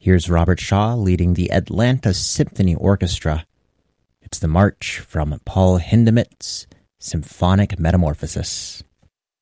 Here's Robert Shaw leading the Atlanta Symphony Orchestra. It's the march from Paul Hindemith's Symphonic Metamorphosis.